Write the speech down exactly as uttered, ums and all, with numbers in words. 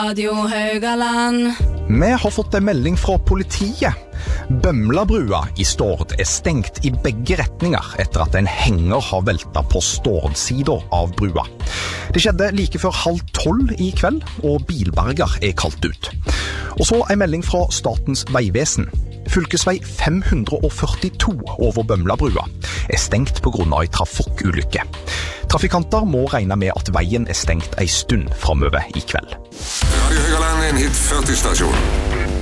Radio Haugaland. Vi har fått en melding fra politiet. Bømlabrua i Stord er stengt i begge retninger etter at en henger har veltet på Stord-siden av brua. Det skjedde like før halv tolv i kveld, og bilberger er kalt ut. Og så en melding fra Statens Vegvesen. Fylkesvei fem hundre førtito over Bømlabrua er stengt på grunn av en trafikkulykke. Trafikanter må regne med at veien er stengt en stund fremover i kveld. Radio Haugaland, en hit førti stasjon.